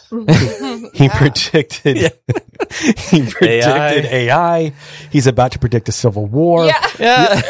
He predicted he predicted AI. He's about to predict a civil war. Yeah.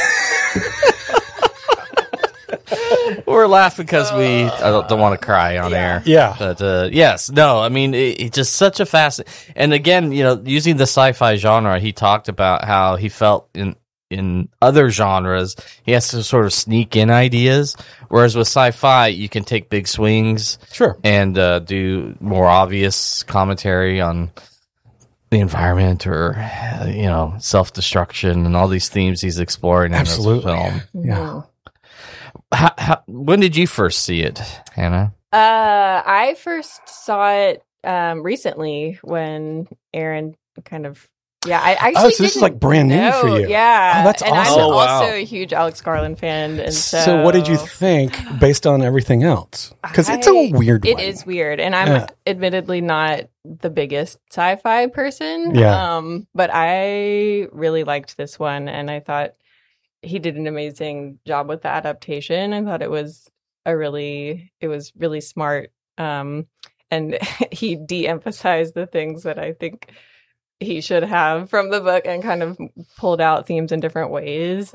We're laughing because I don't want to cry on air. Yeah. But yes, no, I mean, it's just such a fascinating. And again, using the sci-fi genre, he talked about how he felt in other genres, he has to sort of sneak in ideas. Whereas with sci-fi, you can take big swings. Sure. And do more obvious commentary on the environment or, self-destruction and all these themes he's exploring in this film. Yeah. When did you first see it, Hannah? I first saw it recently when Aaron kind of I actually so this is like brand new for you. Yeah. Oh, that's and awesome. I'm also a huge Alex Garland fan. And so what did you think based on everything else? Because it's a weird one. It is weird. And I'm admittedly not the biggest sci-fi person. Yeah. But I really liked this one, and I thought he did an amazing job with the adaptation. I thought it was really smart. And he de-emphasized the things that I think he should have from the book and kind of pulled out themes in different ways.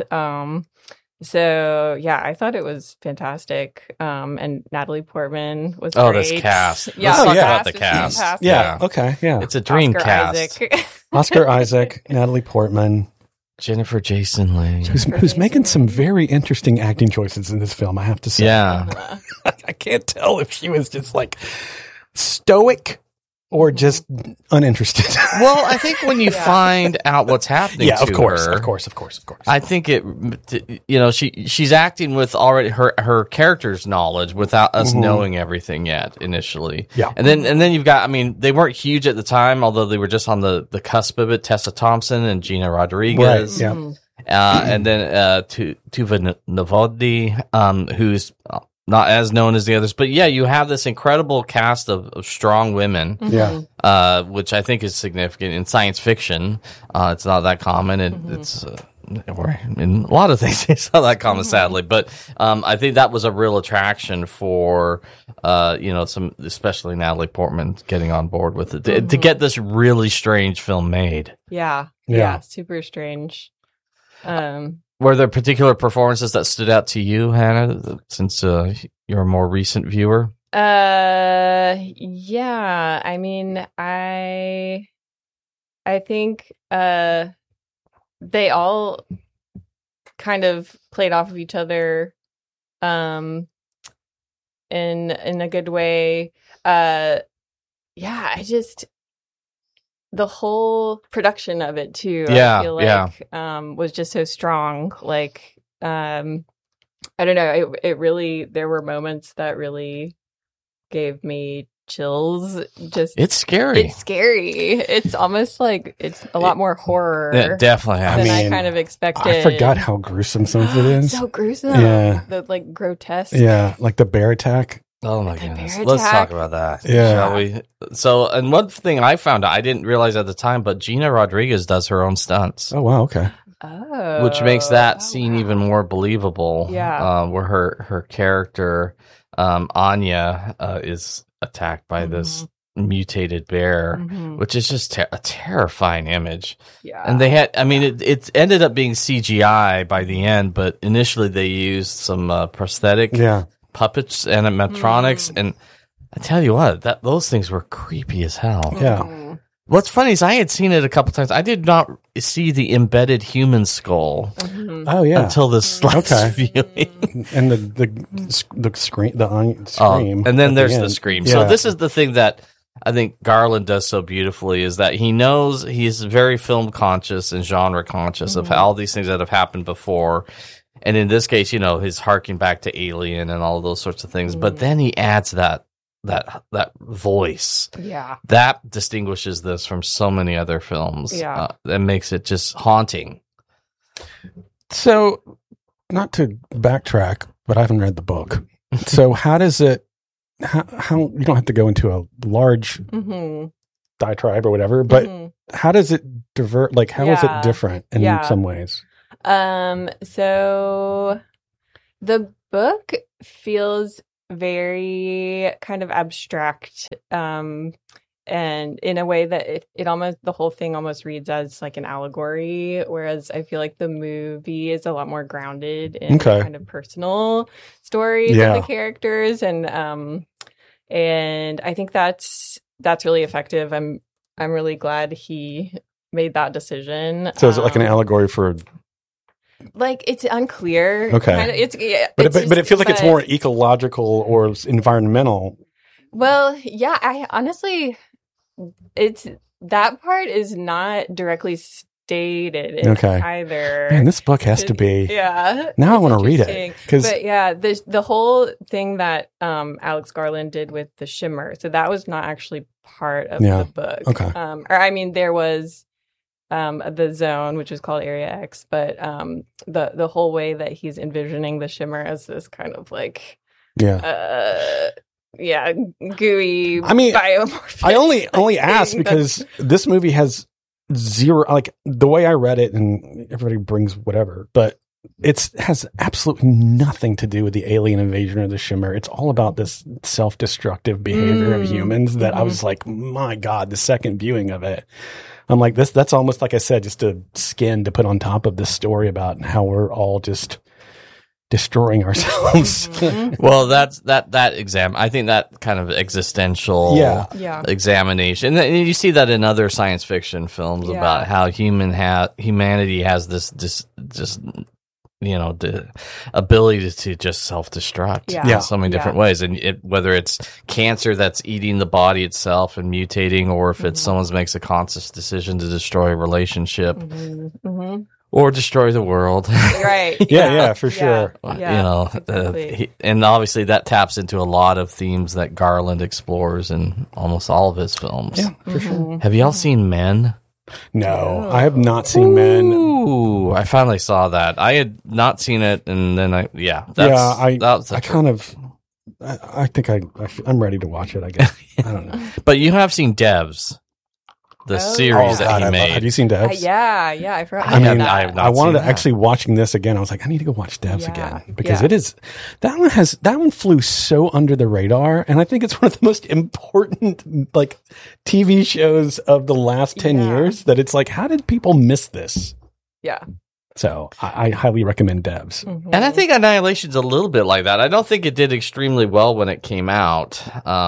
So yeah, I thought it was fantastic. And Natalie Portman was great. This cast. Yeah, Let's talk about the cast. Fantastic. Yeah. Okay. Yeah. It's a dream Oscar cast. Isaac. Oscar Isaac, Natalie Portman, Jennifer Jason Leigh, who's making some very interesting acting choices in this film, I have to say. Yeah. I can't tell if she was just like stoic or just uninterested. Well, I think when you find out what's happening to her, of course. I think she's acting with already her character's knowledge without us knowing everything yet initially. Yeah. And then you've got, they weren't huge at the time, although they were just on the cusp of it. Tessa Thompson and Gina Rodriguez. Right, yeah. And then Tuva Novotny, who's not as known as the others, but yeah, you have this incredible cast of strong women, which I think is significant in science fiction. It's not that common, and it's or in a lot of things it's not that common, sadly. But I think that was a real attraction for some, especially Natalie Portman, getting on board with it to get this really strange film made. Yeah, super strange. Were there particular performances that stood out to you, Hannah, since you're a more recent viewer? Yeah. I mean, I think they all kind of played off of each other in a good way. The whole production of it too, I feel like was just so strong. Like I don't know, it really, there were moments that really gave me chills. It's scary. It's almost like it's a lot more horror. Yeah, definitely. Than I kind of expected. I forgot how gruesome some of it is. So gruesome. Yeah. The grotesque. Yeah, like the bear attack. Oh my goodness. Let's talk about that. Yeah. Shall we? So, and one thing I found out, I didn't realize at the time, but Gina Rodriguez does her own stunts. Oh, wow. Okay. Oh. Which makes that scene even more believable. Yeah. Where her character, Anya, is attacked by this mutated bear, which is just a terrifying image. Yeah. And they had, it ended up being CGI by the end, but initially they used some prosthetic puppets and animatronics, and I tell you what, those things were creepy as hell. Yeah. What's funny is I had seen it a couple times. I did not see the embedded human skull. Oh yeah. Until this last viewing. And the scream, and then there's the scream. Yeah. So this is the thing that I think Garland does so beautifully, is that he knows he's very film conscious and genre conscious of all these things that have happened before. And in this case, he's harking back to Alien and all of those sorts of things. But then he adds that voice. Yeah. That distinguishes this from so many other films. Yeah. That makes it just haunting. So, not to backtrack, but I haven't read the book. So how does it, how you don't have to go into a large diatribe or whatever, but how does it divert, like how is it different in some ways? So the book feels very kind of abstract, and in a way that it almost, the whole thing almost reads as like an allegory, whereas I feel like the movie is a lot more grounded in kind of personal stories of the characters, and I think that's really effective. I'm really glad he made that decision. So is it like an allegory for? Like, it's unclear. Okay. Kind of, but it feels like it's more ecological or environmental. Well, yeah, I honestly, that part is not directly stated either. Man, this book has to be. Yeah. Now I want to read it. But yeah, the whole thing that Alex Garland did with the shimmer, so that was not actually part of the book. Okay. Or I mean, there was the zone, which is called Area X, but the whole way that he's envisioning the shimmer as this kind of like gooey, I mean, biomorphic. I only ask because this movie has zero, like the way I read it, and everybody brings whatever, but it has absolutely nothing to do with the alien invasion or the shimmer. It's all about this self-destructive behavior of humans that I was like, my God, the second viewing of it, I'm like, that's almost, like I said, just a skin to put on top of this story about how we're all just destroying ourselves. Well, that's that I think that kind of existential examination, and you see that in other science fiction films about how humanity has this just the ability to just self-destruct in so many different ways, and whether it's cancer that's eating the body itself and mutating, or if it's someone makes a conscious decision to destroy a relationship or destroy the world. Right. Yeah, for sure. Exactly. And obviously that taps into a lot of themes that Garland explores in almost all of his films. Yeah, for sure. Have y'all seen Men? No, I have not seen Men. Ooh, I finally saw that. I had not seen it, and then I think I'm ready to watch it, I guess. I don't know. But you have seen Devs, the series that he made. Have you seen Devs? Yeah, I forgot. I wanted to actually watching this again. I was like, I need to go watch Devs again, because it is that one flew so under the radar, and I think it's one of the most important like TV shows of the last 10 years. That it's like, how did people miss this? Yeah. So I highly recommend Devs. And I think Annihilation's a little bit like that. I don't think it did extremely well when it came out.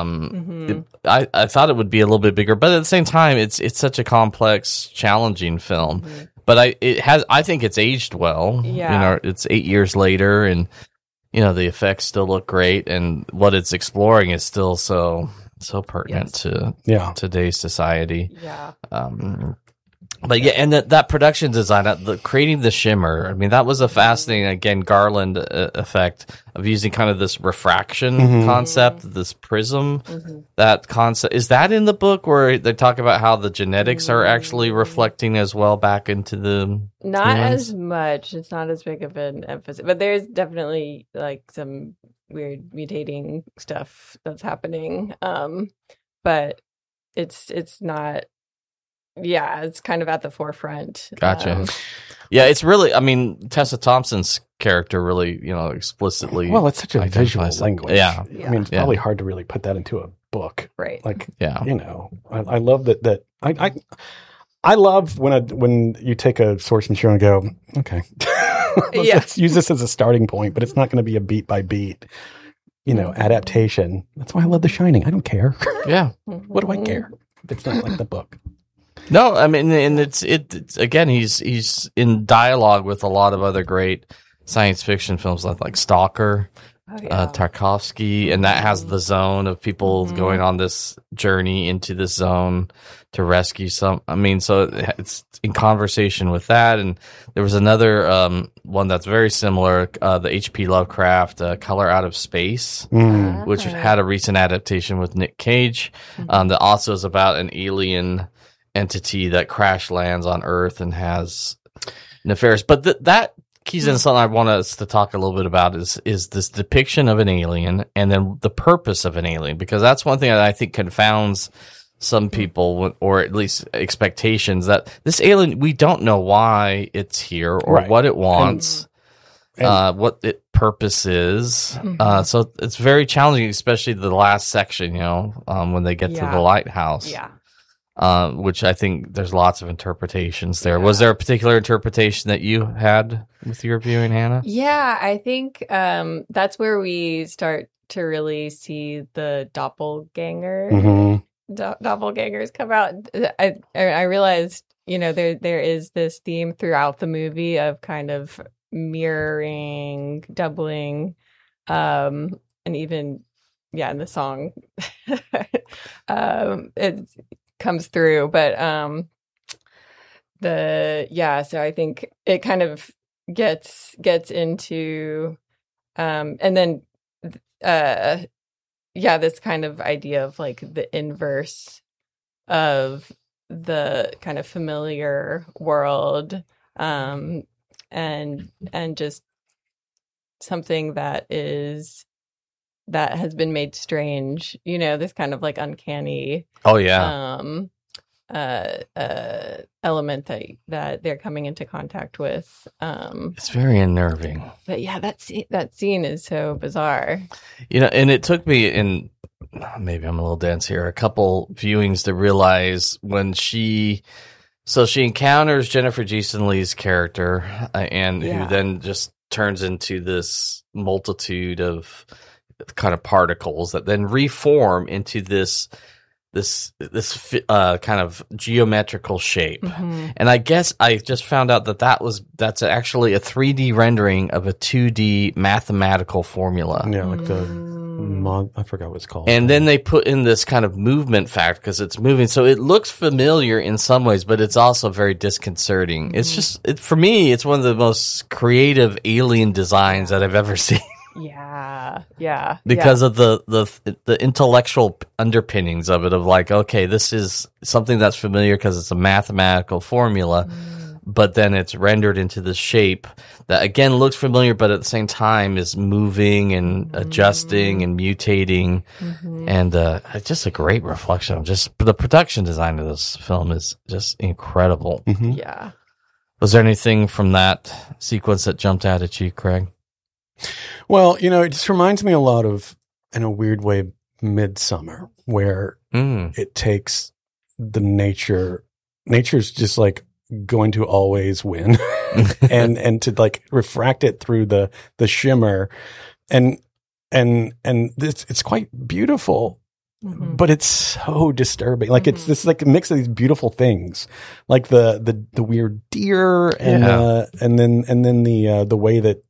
I thought it would be a little bit bigger, but at the same time, it's such a complex, challenging film. But I think it's aged well. Yeah. It's 8 years later, and the effects still look great, and what it's exploring is still so pertinent to today's society. Yeah. But yeah, and that production design, creating the shimmer, I mean, that was a fascinating, again, Garland effect of using kind of this refraction concept, this prism. That concept, is that in the book where they talk about how the genetics are actually reflecting as well back into the... Not as much. It's not as big of an emphasis. But there's definitely like some weird mutating stuff that's happening. But it's not... Yeah, it's kind of at the forefront. Gotcha. Yeah, it's really, I mean, Tessa Thompson's character really, explicitly... Well, it's such a visual language. Yeah. I mean, it's probably hard to really put that into a book. Right. Like, I love that I love when you take a source material and go, okay, let's use this as a starting point, but it's not going to be a beat by beat, adaptation. That's why I love The Shining. I don't care. Yeah. What do I care if it's not like the book? No, I mean, and it's again, he's in dialogue with a lot of other great science fiction films like Stalker, Tarkovsky, and that has the zone of people going on this journey into this zone to rescue some. I mean, so it's in conversation with that, and there was another one that's very similar, the H.P. Lovecraft, Color Out of Space, which had a recent adaptation with Nick Cage, that also is about an alien entity that crash lands on Earth and has nefarious. But that keys in something I want us to talk a little bit about is this depiction of an alien, and then the purpose of an alien, because that's one thing that I think confounds some people, or at least expectations, that this alien, we don't know why it's here or what it wants. what its purpose is. So it's very challenging, especially the last section, when they get to the lighthouse. Yeah. Which I think there's lots of interpretations there. Was there a particular interpretation that you had with your viewing, Hannah? Yeah, I think that's where we start to really see the doppelgangers come out. I realized, there is this theme throughout the movie of kind of mirroring, doubling, and even in the song it comes through, but so I think it kind of gets into and then this kind of idea of like the inverse of the kind of familiar world, and just something that has been made strange, this kind of like uncanny element that they're coming into contact with. It's very unnerving. But that scene is so bizarre. And it took me, in maybe I'm a little dense here, a couple viewings to realize when she encounters Jennifer Jason Leigh's character, who then just turns into this multitude of kind of particles that then reform into this kind of geometrical shape. And I guess I just found out that's actually a 3D rendering of a 2D mathematical formula. Yeah, like I forgot what it's called. And then they put in this kind of movement fact because it's moving. So it looks familiar in some ways, but it's also very disconcerting. It's just, for me, it's one of the most creative alien designs that I've ever seen. Yeah. Because of the intellectual underpinnings of it, of like, okay, this is something that's familiar because it's a mathematical formula, but then it's rendered into this shape that again looks familiar, but at the same time is moving and adjusting and mutating, and it's just a great reflection of just the production design of this film is just incredible. Yeah. Was there anything from that sequence that jumped out at you, Craig? Well, it just reminds me a lot of, in a weird way, Midsummer, where it takes the nature's just like going to always win and to like refract it through the shimmer and it's quite beautiful, but it's so disturbing. Like it's this like a mix of these beautiful things, like the weird deer and then the way that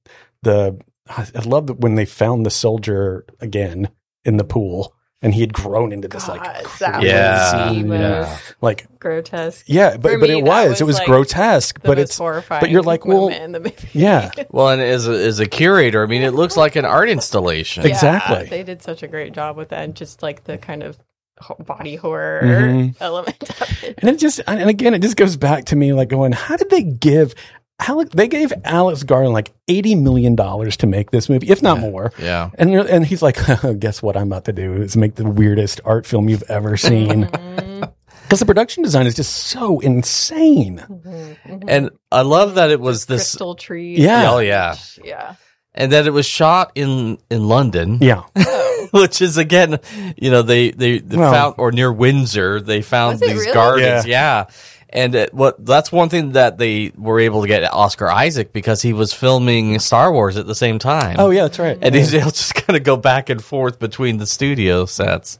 I love that when they found the soldier again in the pool and he had grown into this like crazy, like grotesque. Yeah, but it was like grotesque, but it's horrifying. But you're like, well, in the movie. Yeah. Well, and as a curator, I mean, it looks like an art installation. Exactly. They did such a great job with that, and just like the kind of body horror element of it. And again, it just goes back to me like going, how did they give they gave Alex Garland like $80 million to make this movie, if not more. Yeah. And he's like, guess what I'm about to do is make the weirdest art film you've ever seen. Because the production design is just so insane. And I love that it was this crystal trees. Yeah. Oh, yeah. Yeah. And that it was shot in London. Yeah. Which is, again, they found, or near Windsor, they found these really? gardens. Yeah. And that's one thing that they were able to get Oscar Isaac, because he was filming Star Wars at the same time. Oh, yeah, that's right. And he's able to just kind of go back and forth between the studio sets.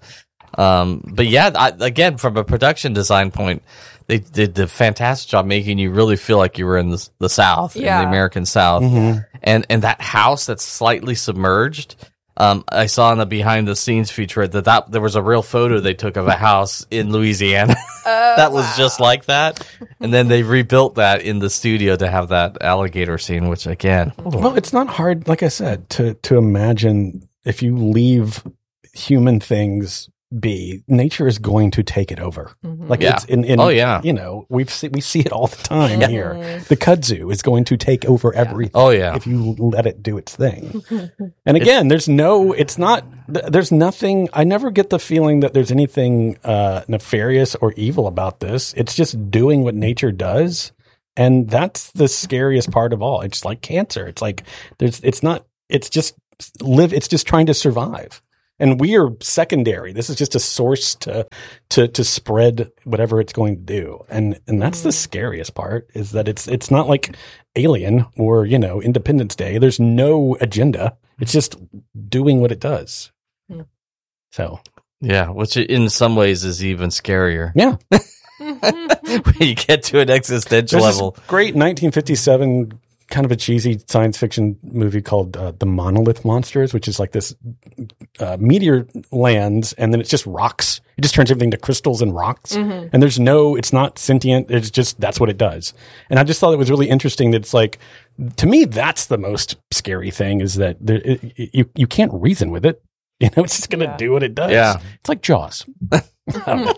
But yeah, again, from a production design point, they did a fantastic job making you really feel like you were in the South, in the American South. And that house that's slightly submerged. I saw in the behind the scenes feature that there was a real photo they took of a house in Louisiana that was just like that. And then they rebuilt that in the studio to have that alligator scene, which again. Well, it's not hard, like I said, to imagine if you leave human things be, nature is going to take it over. Like it's in we see it all the time here. The kudzu is going to take over everything. Oh yeah, if you let it do its thing. And again, there's nothing. I never get the feeling that there's anything nefarious or evil about this. It's just doing what nature does, And that's the scariest part of all. It's like cancer. It's like it's just trying to survive. And we are secondary. This is just a source to spread whatever it's going to do. And that's the scariest part, is that it's not like Alien or, Independence Day. There's no agenda. It's just doing what it does. So. Yeah, which in some ways is even scarier. Yeah. When you get to an existential level. This great 1957 kind of a cheesy science fiction movie called The Monolith Monsters, which is like this meteor lands and then it's just rocks. It just turns everything to crystals and rocks. And it's not sentient. It's just, that's what it does. And I just thought it was really interesting that it's like, to me, that's the most scary thing, is that you can't reason with it. It's just going to do what it does. Yeah. It's like Jaws. Well,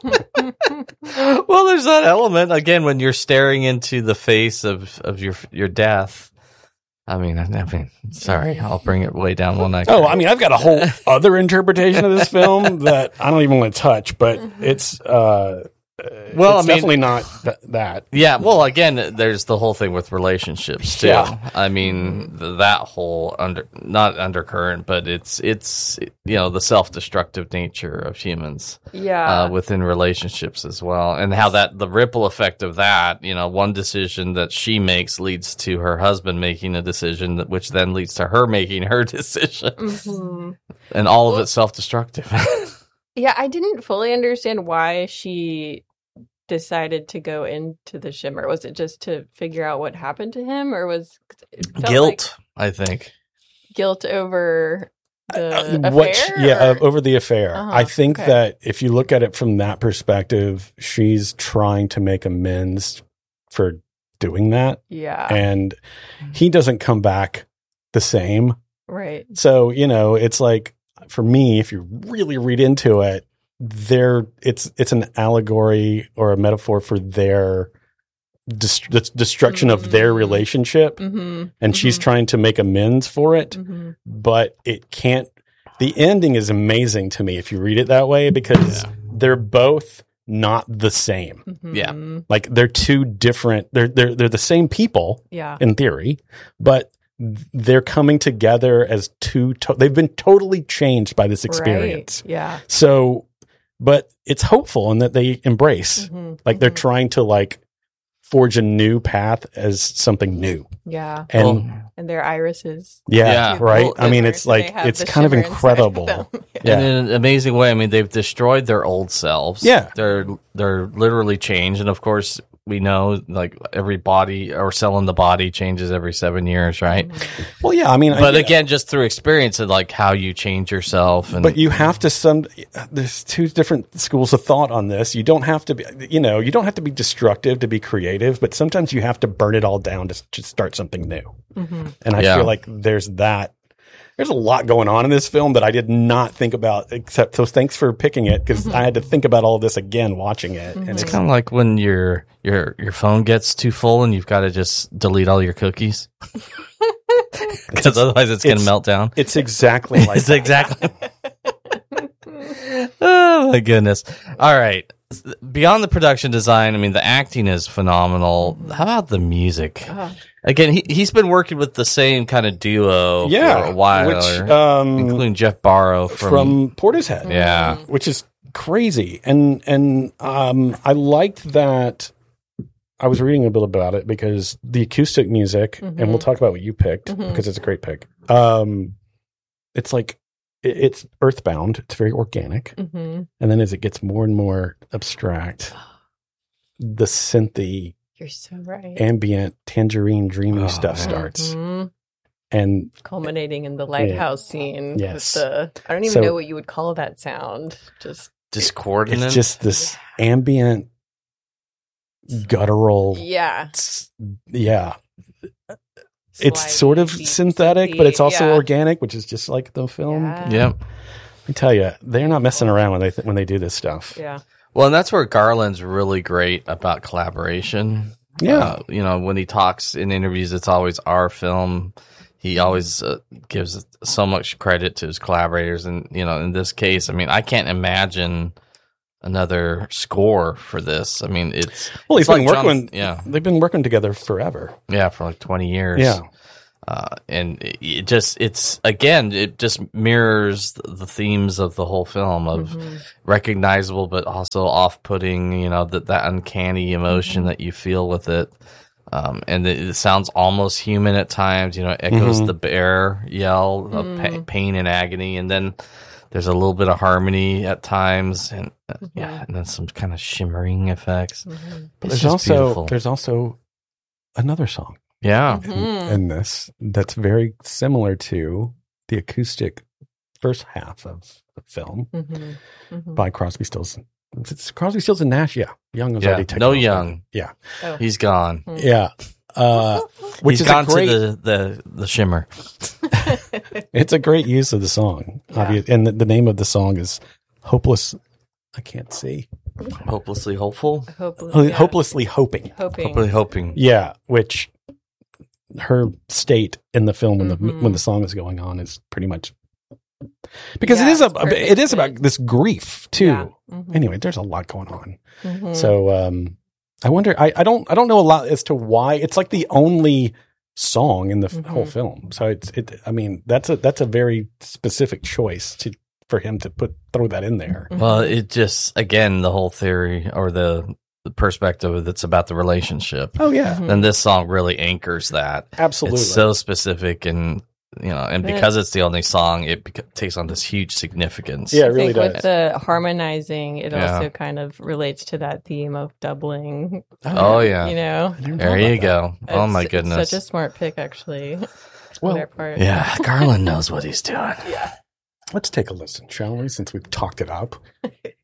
there's that element again when you're staring into the face of your death. I mean, sorry, I'll bring it way down one night. Oh, I mean, I've got a whole other interpretation of this film that I don't even want to touch, but it's definitely not that. Yeah, well, again, there's the whole thing with relationships too. Yeah. I mean, that whole not undercurrent, but it's the self-destructive nature of humans. Yeah, within relationships as well, and how the ripple effect of that. One decision that she makes leads to her husband making a decision, which then leads to her making her decision, and all of it self-destructive. Yeah, I didn't fully understand why she decided to go into the Shimmer. Was it just to figure out what happened to him, or was it guilt? I think guilt over the affair. Over the affair. I think that if you look at it from that perspective, she's trying to make amends for doing that. Yeah, and he doesn't come back the same. Right. So it's like, for me, if you really read into it, it's an allegory or a metaphor for their destruction of their relationship, and she's trying to make amends for it, but it can't. The ending is amazing to me if you read it that way, because they're both not the same. Yeah, like they're two different. They're the same people, in theory, but they're coming together as they've been totally changed by this experience. Right. Yeah. So, but it's hopeful in that they embrace, they're trying to forge a new path as something new. Yeah. And their irises. Yeah. Right. Well, it's like, it's kind of incredible. And in an amazing way. I mean, they've destroyed their old selves. Yeah. They're literally changed. And of course, we know every body or cell in the body changes every 7 years, right? Well, yeah, but again, just through experience of how you change yourself. But you have to there's two different schools of thought on this. You don't have to be, you don't have to be destructive to be creative, but sometimes you have to burn it all down to start something new. And I feel like there's a lot going on in this film that I did not think about, so thanks for picking it, because I had to think about all of this again watching it. And it's kind of like when your phone gets too full and you've got to just delete all your cookies. Because otherwise it's going to melt down. It's exactly like that. Exactly. Oh my goodness. All right. Beyond the production design, the acting is phenomenal. How about the music? Again, he's been working with the same kind of duo for a while, including Jeff Barrow from Portishead. Yeah. Which is crazy. And I liked that. I was reading a bit about it because the acoustic music, and we'll talk about what you picked, because it's a great pick. It's like, it's earthbound. It's very organic. And then as it gets more and more abstract, the synthy, you're so right, ambient, tangerine, dreamy stuff starts. And culminating in the lighthouse scene. Yes. With I don't even know what you would call that sound. Just discordant. It's just this ambient, guttural. Yeah. It's sort of synthetic, but it's also organic, which is just like the film. Yeah. I tell you, they're not messing around when they do this stuff. Yeah. Well, and that's where Garland's really great about collaboration. Yeah. When he talks in interviews, it's always our film. He always gives so much credit to his collaborators. And, in this case, I can't imagine another score for this. I mean, it's he's been working. Yeah, they've been working together forever. Yeah, for like 20 years. Yeah. And it just mirrors the themes of the whole film of recognizable but also off-putting, that uncanny emotion that you feel with it. And it sounds almost human at times, it echoes the bear yell of pain and agony. And then there's a little bit of harmony at times and and then some kind of shimmering effects. But there's also another song. Yeah. In this, that's very similar to the acoustic first half of the film by Crosby, Stills. It's Crosby, Stills and Nash. Yeah, Young was already taken. No Young. Yeah, he's gone. Yeah, which is gone to the shimmer. It's a great use of the song, and the name of the song is "Hopeless." I can't see. Hopelessly hopeful. Hopelessly hoping. Hopefully hoping. Yeah, which. Her state in the film when the song is going on is pretty much because it is about this grief too. Yeah. Anyway, there's a lot going on. So I wonder. I don't know a lot as to why it's like the only song in the whole film. So I mean that's a very specific choice for him to throw that in there. Well, it just again the whole theory or the perspective that's about the relationship. Oh yeah. And this song really anchors that. Absolutely. It's so specific and because it's the only song, it takes on this huge significance. Yeah, it really does. With the harmonizing, it also kind of relates to that theme of doubling. Oh yeah. There you go. Oh my goodness. It's such a smart pick actually. Well, their part. Yeah, Garland knows what he's doing. Yeah. Let's take a listen, shall we, since we've talked it up.